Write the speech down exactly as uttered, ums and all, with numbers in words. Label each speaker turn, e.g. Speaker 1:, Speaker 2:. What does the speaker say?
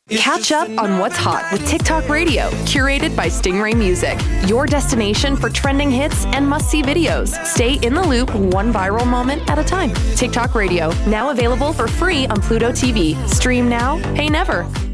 Speaker 1: Catch up on what's hot with TikTok Radio, curated by Stingray Music. Your destination for trending hits and must-see videos. Stay in the loop, one viral moment at a time. TikTok Radio, now available for free on Pluto T V. Stream now, pay never.